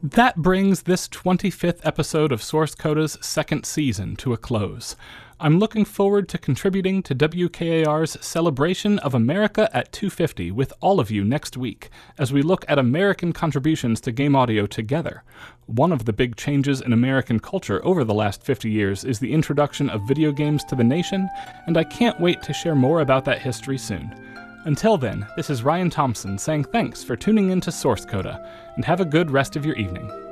That brings this 25th episode of Source Coda's second season to a close. I'm looking forward to contributing to WKAR's celebration of America at 250 with all of you next week, as we look at American contributions to game audio together. One of the big changes in American culture over the last 50 years is the introduction of video games to the nation, and I can't wait to share more about that history soon. Until then, this is Ryan Thompson saying thanks for tuning in to Source Coda, and have a good rest of your evening.